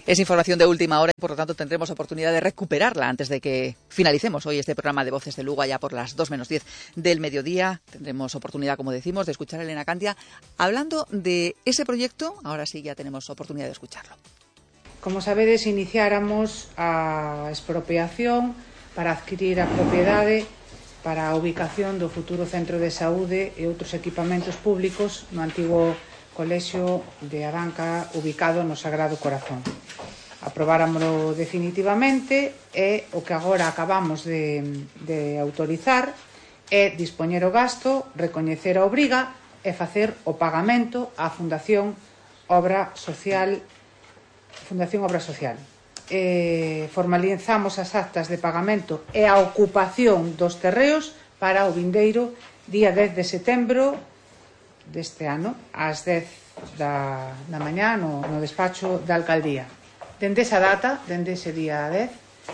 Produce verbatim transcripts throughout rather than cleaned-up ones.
Es información de última hora y, por lo tanto, tendremos oportunidad de recuperarla antes de que finalicemos hoy este programa de Voces de Lugo, allá por las dos menos diez del mediodía. Tendremos oportunidad, como decimos, de escuchar a Elena Cantia hablando de ese proyecto. Ahora sí ya tenemos oportunidad de escucharlo. Como sabedes, iniciáramos a expropiación para adquirir a propiedade para a ubicación do futuro centro de saúde e outros equipamentos públicos no antigo colexio de Abanca ubicado no Sagrado Corazón. Aprobáramoslo definitivamente e o que agora acabamos de, de autorizar é dispoñer o gasto, recoñecer a obriga e facer o pagamento á Fundación Obra Social Fundación Obra Social. Eh, formalizamos as actas de pagamento e a ocupación dos terreos para o vindeiro día dez de setembro deste ano, ás dez da, da mañá no, no despacho da alcaldía. Dende esa data, dende ese día dez,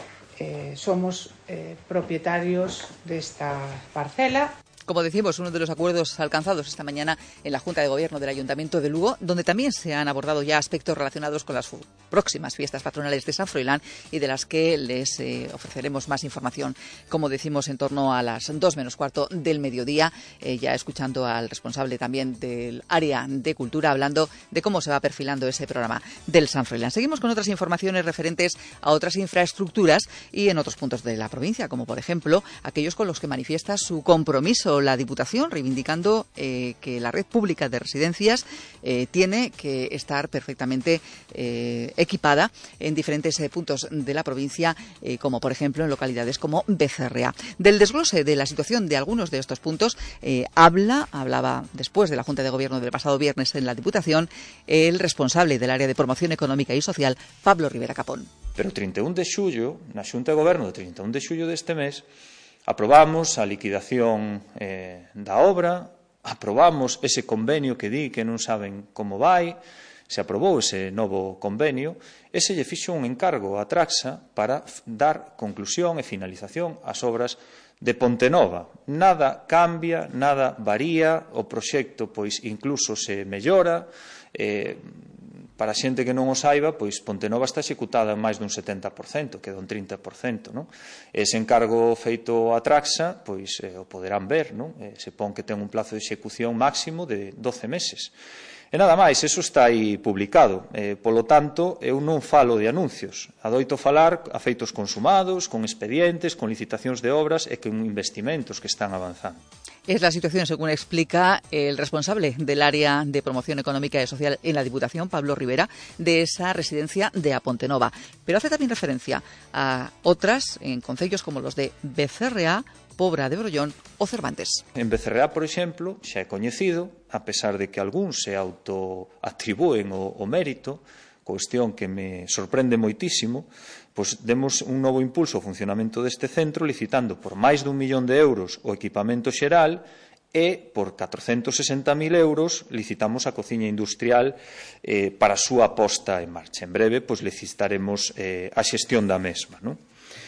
eh, somos eh, propietarios desta parcela. Como decimos, uno de los acuerdos alcanzados esta mañana en la Junta de Gobierno del Ayuntamiento de Lugo, donde también se han abordado ya aspectos relacionados con las próximas fiestas patronales de San Froilán y de las que les eh, ofreceremos más información, como decimos, en torno a las dos menos cuarto del mediodía, eh, ya escuchando al responsable también del área de cultura hablando de cómo se va perfilando ese programa del San Froilán. Seguimos con otras informaciones referentes a otras infraestructuras y en otros puntos de la provincia, como por ejemplo aquellos con los que manifiesta su compromiso la Diputación, reivindicando eh, que la red pública de residencias eh, tiene que estar perfectamente eh, equipada en diferentes eh, puntos de la provincia, eh, como por ejemplo en localidades como Becerrea. Del desglose de la situación de algunos de estos puntos eh, habla, hablaba después de la Junta de Gobierno del pasado viernes en la Diputación, el responsable del área de promoción económica y social, Pablo Rivera Capón. Pero o trinta e un de xullo, na Xunta de Goberno do trinta e un de xullo deste mes, aprobamos a liquidación eh, da obra, aprobamos ese convenio que di que non saben como vai, se aprobou ese novo convenio, e se lle fixo un encargo a Traxa para dar conclusión e finalización ás obras de Pontenova. Nada cambia, nada varía, o proxecto pois incluso se mellora. eh, Para a xente que non o saiba, pois Pontenova está executada en máis dun setenta por cento, queda un trinta por cento, non? Ese encargo feito a Traxa, pois eh, o poderán ver, non? Eh, se pon que ten un plazo de execución máximo de doce meses. E nada máis, eso está aí publicado. Eh, polo tanto, eu non falo de anuncios. Adoito falar a feitos consumados, con expedientes, con licitacións de obras e con investimentos que están avanzando. Es la situación, según explica el responsable del área de promoción económica y social en la Diputación, Pablo Rivera, de esa residencia de A Pontenova. Pero hace también referencia a otras en concellos como los de Becerrea, Pobra de Brollón o Cervantes. En Becerrea, por exemplo, xa é coñecido, a pesar de que algúns se autoatribúen o, o mérito, cuestión que me sorprende moitísimo, pois demos un novo impulso ao funcionamento deste centro licitando por máis dun millón de euros o equipamento xeral e por catrocentos sesenta mil euros licitamos a cociña industrial eh, para a súa posta en marcha. En breve, pois licitaremos eh, a xestión da mesma, non?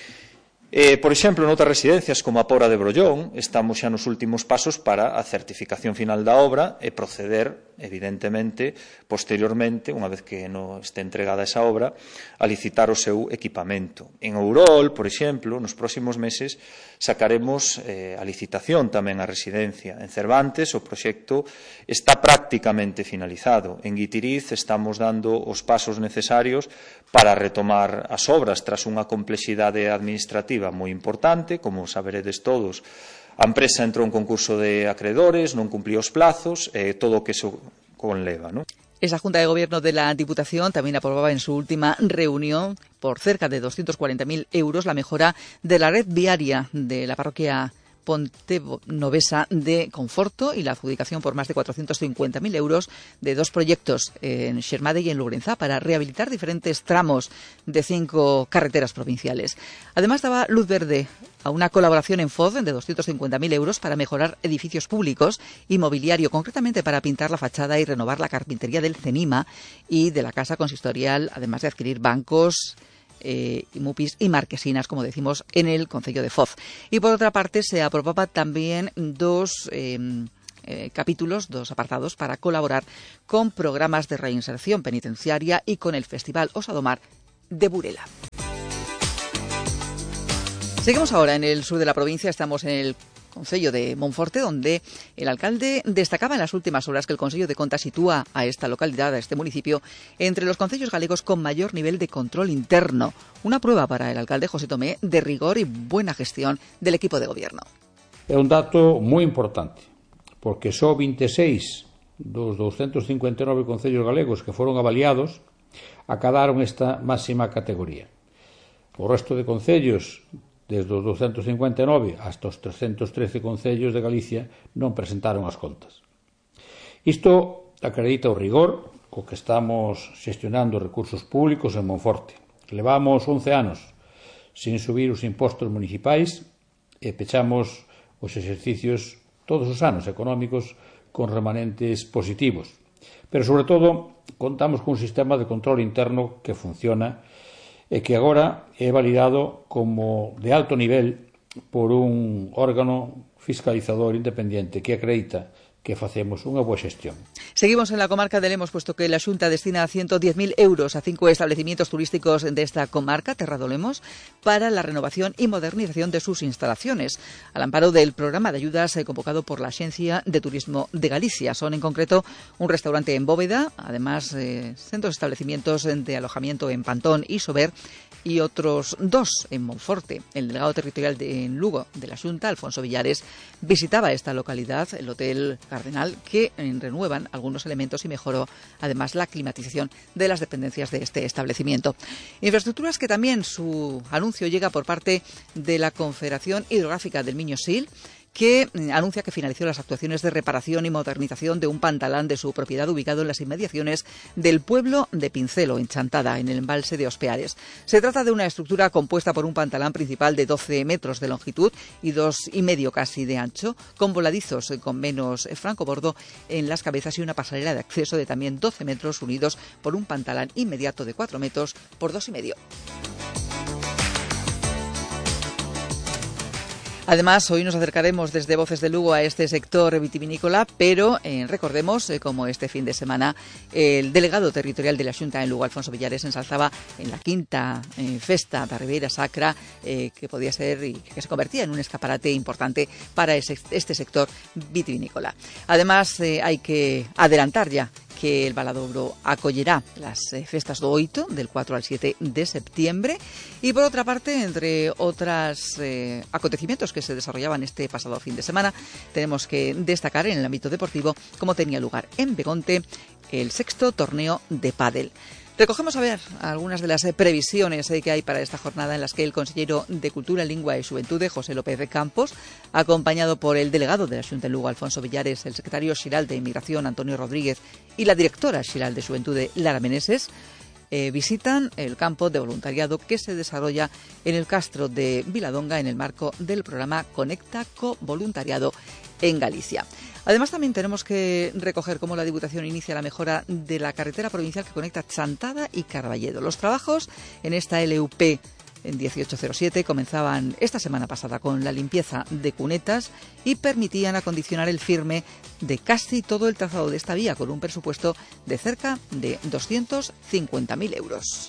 Eh, por exemplo, noutras residencias como a Pobra de Brollón, estamos xa nos últimos pasos para a certificación final da obra e proceder, evidentemente, posteriormente, unha vez que non este entregada esa obra, a licitar o seu equipamento. En Ourol, por exemplo, nos próximos meses sacaremos eh, a licitación tamén a residencia. En Cervantes o proxecto está prácticamente finalizado. En Guitiriz estamos dando os pasos necesarios para retomar as obras tras unha complexidade administrativa moi importante, como saberedes todos. A empresa entrou en concurso de acreedores, non cumpliu os plazos, e eh, todo o que eso conleva, ¿no? Esa Junta de Gobierno de la Diputación también aprobaba en su última reunión por cerca de doscientos cuarenta mil euros la mejora de la red viaria de la parroquia Pontenovesa de Conforto y la adjudicación por más de cuatrocientos cincuenta mil euros de dos proyectos en Xermade y en Lugrenza para rehabilitar diferentes tramos de cinco carreteras provinciales. Además, daba luz verde a una colaboración en F O D de doscientos cincuenta mil euros para mejorar edificios públicos y mobiliario, concretamente para pintar la fachada y renovar la carpintería del CENIMA y de la Casa Consistorial, además de adquirir bancos, Eh, y mupis y marquesinas, como decimos, en el concello de Foz. Y por otra parte se aprobaba también dos eh, eh, capítulos, dos apartados, para colaborar con programas de reinserción penitenciaria y con el Festival Osadomar de Burela. Seguimos ahora en el sur de la provincia, estamos en el concello de Monforte, donde el alcalde destacaba en las últimas horas que el Consello de Contas sitúa a esta localidad, a este municipio, entre los concellos galegos con mayor nivel de control interno. Una prueba para el alcalde José Tomé de rigor y buena gestión del equipo de gobierno. É un dato moi importante, porque só vinte e seis dos doscientos cincuenta e nove concellos galegos que foron avaliados acadaron esta máxima categoría. O resto de concellos, desde os doscientos cincuenta e nove hasta os trescentos trece concellos de Galicia, non presentaron as contas. Isto acredita o rigor co que estamos xestionando recursos públicos en Monforte. Levamos once anos sin subir os impostos municipais e pechamos os exercicios todos os anos económicos con remanentes positivos. Pero, sobre todo, contamos cun sistema de control interno que funciona e que agora é validado como de alto nivel por un órgano fiscalizador independiente que acredita que facemos unha boa xestión. Seguimos en la comarca de Lemos, puesto que la Xunta destina ciento diez mil euros a cinco establecimientos turísticos de esta comarca, Terra do Lemos, para la renovación y modernización de sus instalaciones, al amparo del programa de ayudas convocado por la Axencia de Turismo de Galicia. Son, en concreto, un restaurante en Bóveda, además eh, centros establecimientos de alojamiento en Pantón y Sober, y otros dos en Monforte. El delegado territorial de, en Lugo de la Xunta, Alfonso Villares, visitaba esta localidad, el Hotel Cardenal, que eh, renuevan algunos elementos y mejoró además la climatización de las dependencias de este establecimiento. Infraestructuras que también su anuncio llega por parte de la Confederación Hidrográfica del Miño Sil, que anuncia que finalizó las actuaciones de reparación y modernización de un pantalán de su propiedad ubicado en las inmediaciones del pueblo de Pincelo, en Chantada, en el embalse de Ospeares. Se trata de una estructura compuesta por un pantalán principal de doce metros de longitud y dos y medio casi de ancho, con voladizos con menos francobordo en las cabezas y una pasarela de acceso de también doce metros unidos por un pantalán inmediato de cuatro metros por dos y medio. Además, hoy nos acercaremos desde Voces de Lugo a este sector vitivinícola, pero eh, recordemos, eh, como este fin de semana, el delegado territorial de la Xunta en Lugo, Alfonso Villares, ensalzaba en la quinta eh, festa da Ribeira Sacra, eh, que podía ser y que se convertía en un escaparate importante para ese, este sector vitivinícola. Además, eh, hay que adelantar ya que el Valadouro acollerá las eh, festas do Oito del cuatro al siete de septiembre, y por otra parte, entre otros eh, acontecimientos que se desarrollaban este pasado fin de semana, tenemos que destacar en el ámbito deportivo cómo tenía lugar en Begonte el sexto torneo de pádel. Recogemos a ver algunas de las previsiones que hay para esta jornada, en las que el consejero de Cultura, Lingua y Xuventude, José López de Campos, acompañado por el delegado de la Xunta en Lugo, Alfonso Villares, el secretario xeral de Inmigración, Antonio Rodríguez, y la directora xeral de Xuventude, Lara Meneses, eh, visitan el campo de voluntariado que se desarrolla en el Castro de Viladonga en el marco del programa Conecta co Voluntariado en Galicia. Además, también tenemos que recoger cómo la Diputación inicia la mejora de la carretera provincial que conecta Chantada y Carballedo. Los trabajos en esta L U P en dieciocho cero siete comenzaban esta semana pasada con la limpieza de cunetas y permitían acondicionar el firme de casi todo el trazado de esta vía, con un presupuesto de cerca de doscientos cincuenta mil euros.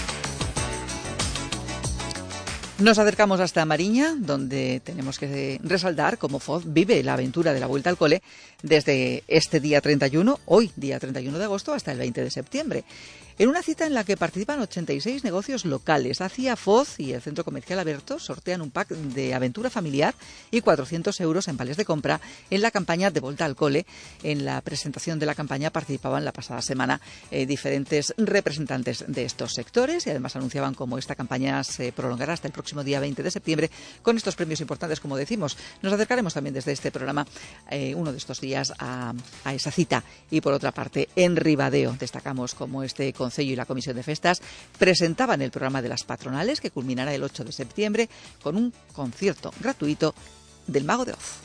Nos acercamos hasta Mariña, donde tenemos que resaltar cómo Foz vive la aventura de la vuelta al cole desde este día treinta y uno, hoy día treinta y uno de agosto, hasta el veinte de septiembre. En una cita en la que participan ochenta y seis negocios locales, Hacia Foz y el Centro Comercial Aberto sortean un pack de aventura familiar y cuatrocientos euros en vales de compra en la campaña de Volta al Cole. En la presentación de la campaña participaban la pasada semana eh, diferentes representantes de estos sectores, y además anunciaban cómo esta campaña se prolongará hasta el próximo día veinte de septiembre con estos premios importantes, como decimos. Nos acercaremos también desde este programa eh, uno de estos días a, a esa cita. Y por otra parte, en Ribadeo destacamos cómo este Concello y la Comisión de Festas presentaban el programa de las patronales, que culminará el ocho de septiembre con un concierto gratuito del Mago de Oz.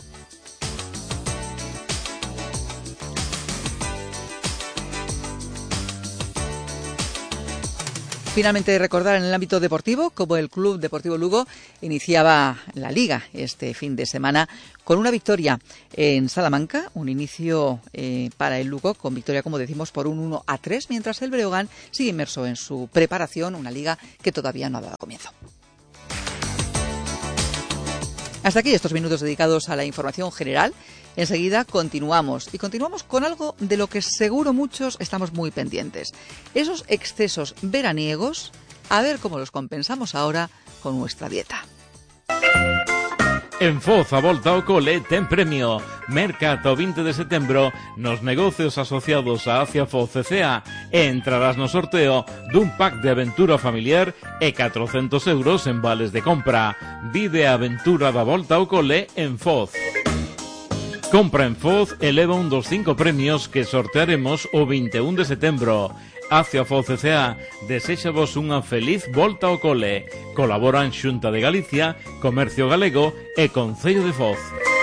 Finalmente, recordar en el ámbito deportivo como el Club Deportivo Lugo iniciaba la Liga este fin de semana con una victoria en Salamanca, un inicio eh, para el Lugo con victoria, como decimos, por un uno a tres, mientras el Breogán sigue inmerso en su preparación, una liga que todavía no ha dado comienzo. Hasta aquí estos minutos dedicados a la información general. Enseguida continuamos y continuamos con algo de lo que seguro muchos estamos muy pendientes. Esos excesos veraniegos, a ver cómo los compensamos ahora con nuestra dieta. En Foz a volta ao cole ten premio. Merca ata o vinte de setembro nos negocios asociados a Acia Foz C C A e entrarás no sorteo dun pack de aventura familiar e catrocentos euros en vales de compra. Vive a aventura da volta ao cole en Foz. Compra en Foz e leva un dos cinco premios que sortearemos o vinte e un de setembro. Acia Foz C C A deséxavos unha feliz volta ao cole. Colaboran Xunta de Galicia, Comercio Galego e Concello de Foz.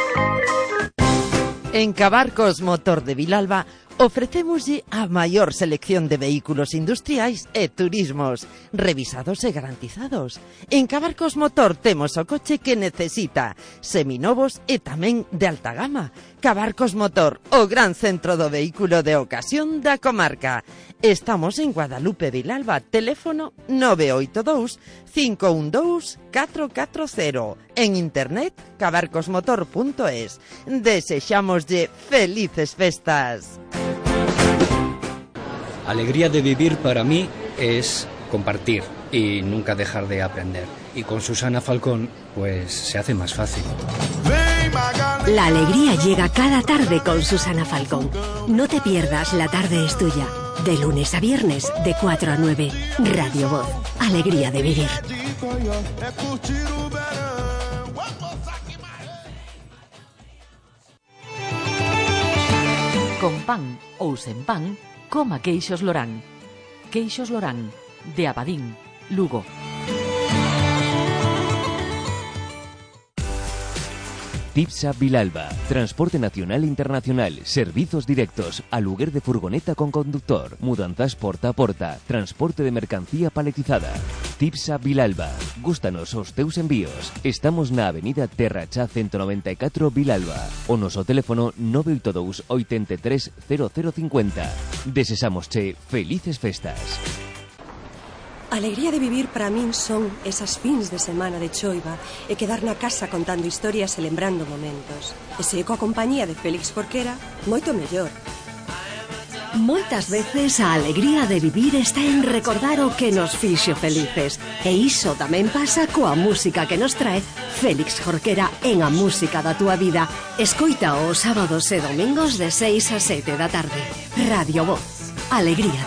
En Cabarcos Motor de Vilalba ofrecémoslle a maior selección de vehículos industriais e turismos, revisados e garantizados. En Cabarcos Motor temos o coche que necesita, seminovos e tamén de alta gama. Cabarcos Motor, o gran centro do vehículo de ocasión da comarca. Estamos en Guadalupe Vilalba, teléfono nove oito dous, cinco un dous, catro catro cero. En internet, cabarcosmotor punto es. Desexámoslle felices festas. Alegría de vivir para mí es compartir y nunca dejar de aprender. Y con Susana Falcón, pues se hace más fácil. La alegría llega cada tarde con Susana Falcón. No te pierdas La Tarde es Tuya. De lunes a viernes, de cuatro a nueve. Radio Voz. Alegría de vivir. Con pan ou sen pan, coma queixos Lorán. Queixos Lorán, de Abadín, Lugo. Tipsa Vilalba, transporte nacional e internacional, servizos directos, aluguer de furgoneta con conductor, mudanzas porta a porta, transporte de mercancía paletizada. Tipsa Vilalba, gústanos os teus envíos. Estamos na avenida Terrachá ciento noventa e catro Vilalba. O noso teléfono nove oito dous, oito tres, cero cero cinco cero. Desesámosche felices festas. Alegría de vivir para min son esas fins de semana de choiva e quedar na casa contando historias e lembrando momentos. E se coa compañía de Félix Jorquera, moito mellor. Moitas veces a alegría de vivir está en recordar o que nos fixo felices. E iso tamén pasa coa música que nos trae Félix Jorquera en A Música da Túa Vida. Escoita os sábados e domingos de seis a sete da tarde. Radio Voz. Alegría.